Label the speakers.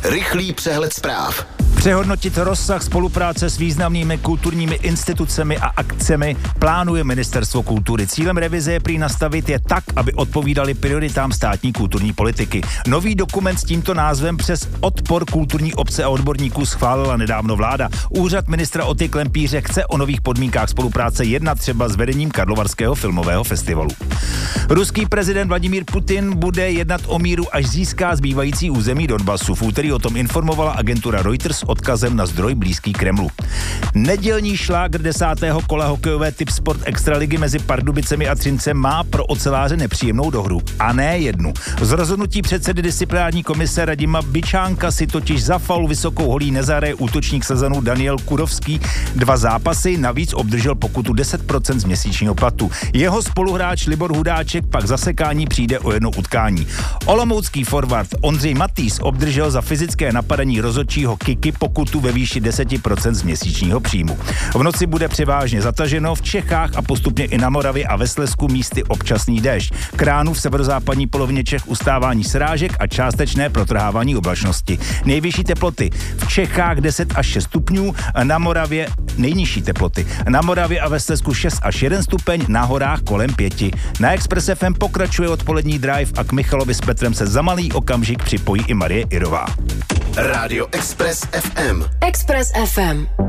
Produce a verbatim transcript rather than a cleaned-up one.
Speaker 1: Rychlý přehled zpráv.
Speaker 2: Přehodnotit rozsah spolupráce s významnými kulturními institucemi a akcemi plánuje Ministerstvo kultury. Cílem revize je prý nastavit je tak, aby odpovídaly prioritám státní kulturní politiky. Nový dokument s tímto názvem přes odpor kulturní obce a odborníků schválila nedávno vláda. Úřad ministra Oty Klempíře chce o nových podmínkách spolupráce jednat třeba s vedením Karlovarského filmového festivalu. Ruský prezident Vladimír Putin bude jednat o míru, až získá zbývající území Donbasu. V úterý o tom informovala agentura Reuters s odkazem na zdroj blízký Kremlu. Nedělní šlágr desátého kola hokejové Tip Sport Extraligy mezi Pardubicemi a Třincem má pro oceláře nepříjemnou dohru. A ne jednu. Z rozhodnutí předsedy disciplinární komise Radima Byčánka si totiž za faul vysokou holí nezahraje útočník sezonu Daniel Kurovský dva zápasy, navíc obdržel pokutu deset procent z měsíčního platu. Jeho spoluhráč Libor Hudáček pak za sekání přijde o jedno utkání. Olomoucký forward Ondřej Matýs obdržel za fyzické napadení rozhodčího Kiky pokutu ve výši deset procent z měsíčního příjmu. V noci bude převážně zataženo, v Čechách a postupně i na Moravě a ve Slezsku místy občasný déšť. K ránu v severozápadní polovině Čech ustávání srážek a částečné protrhávání oblačnosti. Nejvyšší teploty v Čechách deset až šest stupňů, na Moravě nejnižší teploty. Na Moravě a ve Slezsku šest až jeden stupeň, na horách kolem pěti. Na Express F M pokračuje odpolední drive a k Michalovi s Petrem se za malý okamžik připojí i Marie Irová.
Speaker 1: Rádio Express F M.
Speaker 3: Express F M.